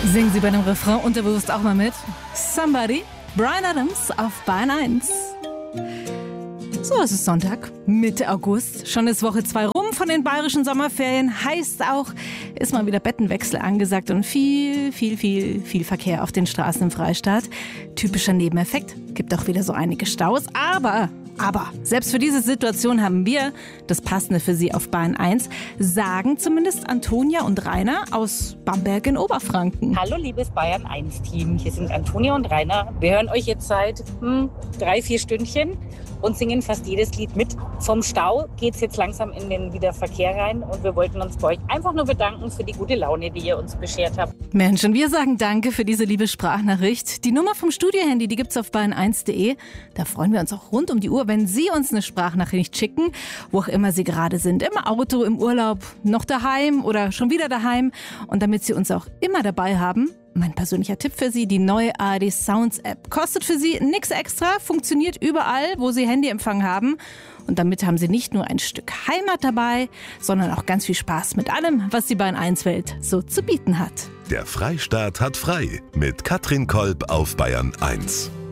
Singen Sie bei dem Refrain unterbewusst auch mal mit. Somebody, Bryan Adams auf Bayern 1. So, es ist Sonntag, Mitte August. Schon ist Woche 2 rum von den bayerischen Sommerferien. Heißt auch, ist mal wieder Bettenwechsel angesagt und viel Verkehr auf den Straßen im Freistaat. Typischer Nebeneffekt, gibt auch wieder so einige Staus. Aber selbst für diese Situation haben wir das Passende für Sie auf Bayern 1, sagen zumindest Antonia und Rainer aus Bamberg in Oberfranken. Hallo liebes Bayern 1 Team, hier sind Antonia und Rainer. Wir hören euch jetzt seit 3-4 Stündchen und singen fast jedes Lied mit. Vom Stau geht's jetzt langsam in den Verkehr rein und wir wollten uns bei euch einfach nur bedanken für die gute Laune, die ihr uns beschert habt. Mensch, und wir sagen danke für diese liebe Sprachnachricht. Die Nummer vom Studiohandy, die gibt's auf bayern1.de. Da freuen wir uns auch rund um die Uhr, wenn Sie uns eine Sprachnachricht schicken, wo auch immer Sie gerade sind. Im Auto, im Urlaub, noch daheim oder schon wieder daheim. Und damit Sie uns auch immer dabei haben, mein persönlicher Tipp für Sie, die neue ARD Sounds App. Kostet für Sie nichts extra, funktioniert überall, wo Sie Handyempfang haben. Und damit haben Sie nicht nur ein Stück Heimat dabei, sondern auch ganz viel Spaß mit allem, was die Bayern 1 Welt so zu bieten hat. Der Freistaat hat frei mit Katrin Kolb auf Bayern 1.